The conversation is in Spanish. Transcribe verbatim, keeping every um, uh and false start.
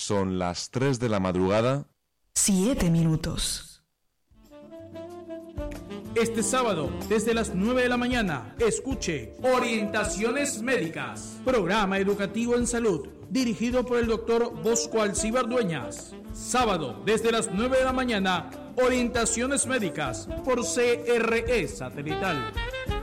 Son las tres de la madrugada. Siete minutos. Este sábado, desde las nueve de la mañana, escuche Orientaciones Médicas, programa educativo en salud, dirigido por el doctor Bosco Alcíbar Dueñas. Sábado, desde las nueve de la mañana, Orientaciones Médicas, por C R E Satelital.